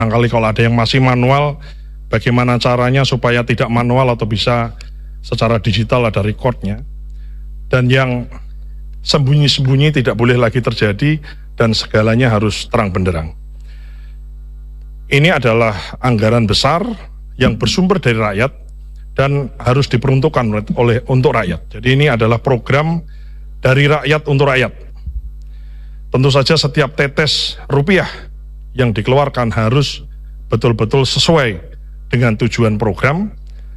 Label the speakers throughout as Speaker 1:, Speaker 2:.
Speaker 1: Barangkali kalau ada yang masih manual, bagaimana caranya supaya tidak manual atau bisa secara digital ada recordnya. Dan yang sembunyi-sembunyi tidak boleh lagi terjadi dan segalanya harus terang benderang. Ini adalah anggaran besar yang bersumber dari rakyat dan harus diperuntukkan untuk rakyat. Jadi ini adalah program dari rakyat untuk rakyat. Tentu saja setiap tetes rupiah yang dikeluarkan harus betul-betul sesuai dengan tujuan program.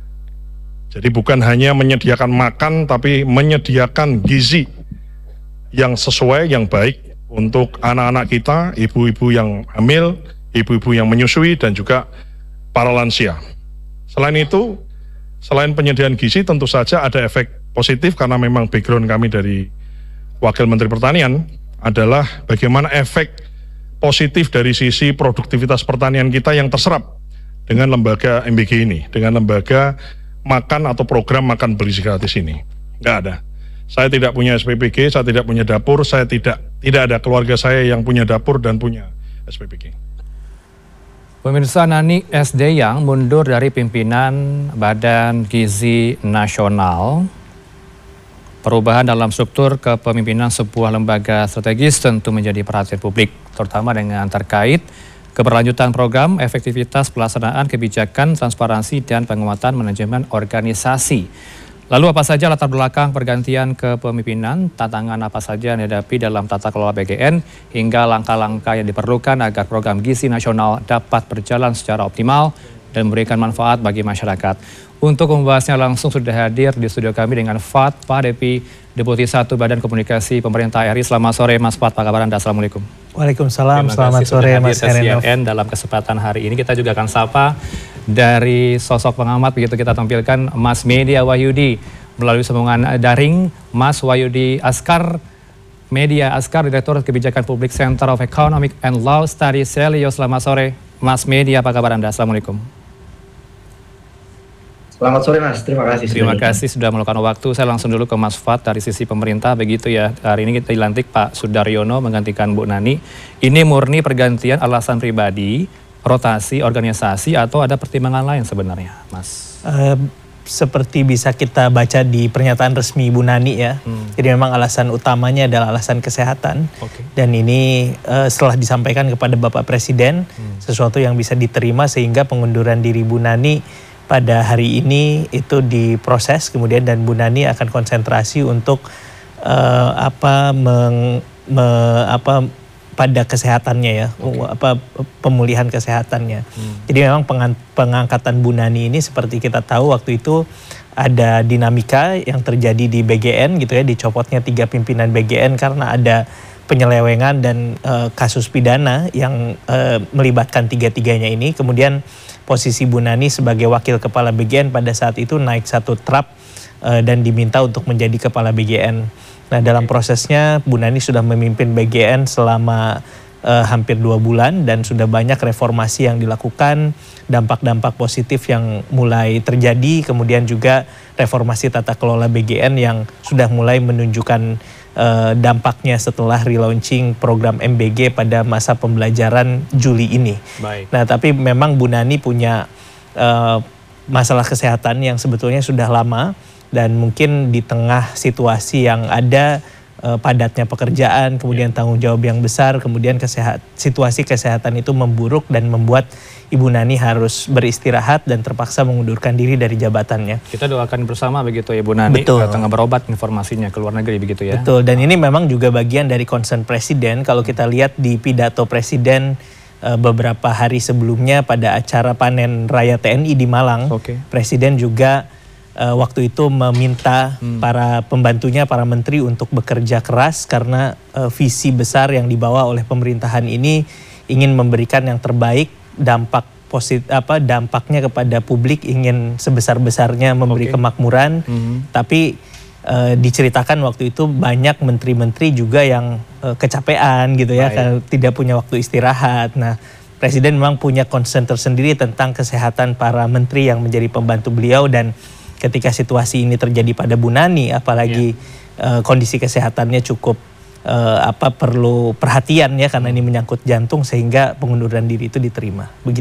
Speaker 1: Jadi bukan hanya menyediakan makan, tapi menyediakan gizi yang sesuai, yang baik untuk anak-anak kita, ibu-ibu yang hamil, ibu-ibu yang menyusui, dan juga para lansia. Selain itu, selain penyediaan gizi, tentu saja ada efek positif karena memang background kami dari Wakil Menteri Pertanian adalah bagaimana efek positif dari sisi produktivitas pertanian kita yang terserap dengan lembaga MBG ini, dengan lembaga makan atau program makan bergizi gratis ini. Nggak ada. Saya tidak punya SPPG, saya tidak punya dapur, saya tidak ada keluarga saya yang punya dapur dan punya SPPG.
Speaker 2: Pemirsa, Nani SD yang mundur dari pimpinan Badan Gizi Nasional. Perubahan dalam struktur kepemimpinan sebuah lembaga strategis tentu menjadi perhatian publik, terutama dengan terkait keberlanjutan program, efektivitas pelaksanaan kebijakan, transparansi, dan penguatan manajemen organisasi. Lalu apa saja latar belakang pergantian kepemimpinan, tantangan apa saja yang dihadapi dalam tata kelola BGN, hingga langkah-langkah yang diperlukan agar program gizi nasional dapat berjalan secara optimal dan memberikan manfaat bagi masyarakat. Untuk membahasnya langsung sudah hadir di studio kami dengan Fat Padepi, Deputi 1 Badan Komunikasi Pemerintah RI. Selamat sore Mas Fat, apa kabar Anda? Assalamualaikum.
Speaker 3: Waalaikumsalam, selamat sore Mas Herenov.
Speaker 2: Dalam kesempatan hari ini kita juga akan sapa dari sosok pengamat, begitu kita tampilkan Mas Media Wahyudi melalui sambungan daring. Mas Wahyudi Askar, Media Askar, Direktur Kebijakan Publik Center of Economic and Law Studies Selio. Selamat sore Mas Media, apa kabar Anda? Assalamualaikum.
Speaker 4: Selamat sore Mas, terima kasih.
Speaker 2: Terima kasih sudah meluangkan waktu. Saya langsung dulu ke Mas Fat dari sisi pemerintah, begitu ya. Hari ini kita dilantik Pak Sudaryono menggantikan Bu Nani. Ini murni pergantian alasan pribadi, rotasi organisasi, atau ada pertimbangan lain sebenarnya, Mas?
Speaker 3: Seperti bisa kita baca di pernyataan resmi Bu Nani ya. Jadi memang alasan utamanya adalah alasan kesehatan. Dan ini setelah disampaikan kepada Bapak Presiden, sesuatu yang bisa diterima sehingga pengunduran diri Bu Nani pada hari ini itu diproses kemudian, dan Bu Nani akan konsentrasi untuk pada kesehatannya ya, pemulihan kesehatannya. Jadi memang pengangkatan Bu Nani ini seperti kita tahu waktu itu ada dinamika yang terjadi di BGN gitu ya, dicopotnya 3 pimpinan BGN karena ada penyelewengan dan kasus pidana yang melibatkan tiga-tiganya ini. Kemudian posisi Bu Nani sebagai wakil kepala BGN pada saat itu naik 1 trap dan diminta untuk menjadi kepala BGN. Nah, dalam prosesnya Bu Nani sudah memimpin BGN selama hampir 2 bulan dan sudah banyak reformasi yang dilakukan, dampak-dampak positif yang mulai terjadi, kemudian juga reformasi tata kelola BGN yang sudah mulai menunjukkan dampaknya setelah relaunching program MBG pada masa pembelajaran Juli ini. Nah, tapi memang Bu Nani punya masalah kesehatan yang sebetulnya sudah lama, dan mungkin di tengah situasi yang ada padatnya pekerjaan, kemudian tanggung jawab yang besar, kemudian situasi kesehatan itu memburuk dan membuat Ibu Nani harus beristirahat dan terpaksa mengundurkan diri dari jabatannya.
Speaker 2: Kita doakan bersama begitu ya Bu Nani, tengah berobat informasinya ke luar negeri begitu ya.
Speaker 3: Betul, dan ini memang juga bagian dari concern Presiden. Kalau kita lihat di pidato Presiden beberapa hari sebelumnya pada acara panen raya TNI di Malang, Presiden juga waktu itu meminta para pembantunya, para menteri untuk bekerja keras karena visi besar yang dibawa oleh pemerintahan ini ingin memberikan yang terbaik, dampaknya kepada publik ingin sebesar-besarnya memberi kemakmuran. Tapi diceritakan waktu itu banyak menteri-menteri juga yang kecapean gitu ya, karena tidak punya waktu istirahat. Nah, Presiden memang punya concern tersendiri tentang kesehatan para menteri yang menjadi pembantu beliau, dan ketika situasi ini terjadi pada Bu Nani, apalagi kondisi kesehatannya cukup perlu perhatian ya, karena ini menyangkut jantung, sehingga pengunduran diri itu diterima. Begitu.